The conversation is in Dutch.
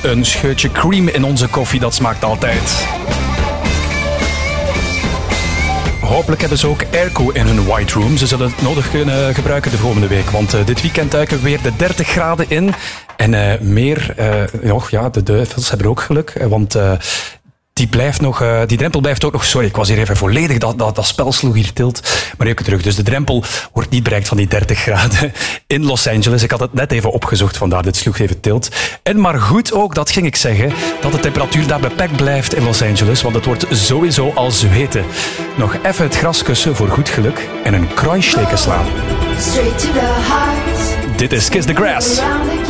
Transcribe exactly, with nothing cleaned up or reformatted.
een scheutje cream in onze koffie, dat smaakt altijd. Hopelijk hebben ze ook airco in hun white room. Ze zullen het nodig kunnen gebruiken de komende week. Want uh, dit weekend duiken we weer de dertig graden in. En uh, meer, uh, oh, ja, de duivels hebben ook geluk. Want uh, die, blijft nog, uh, die drempel blijft ook nog... Sorry, ik was hier even volledig... Dat, dat, dat spel sloeg hier tilt. Maar even terug. Dus de drempel wordt niet bereikt van die dertig graden in Los Angeles. Ik had het net even opgezocht, vandaar dit sloeg even tilt. En maar goed ook, dat ging ik zeggen, dat de temperatuur daar beperkt blijft in Los Angeles. Want het wordt sowieso al zweten. Nog even het gras kussen voor goed geluk en een kruissteken slaan. Dit is Kiss the Grass.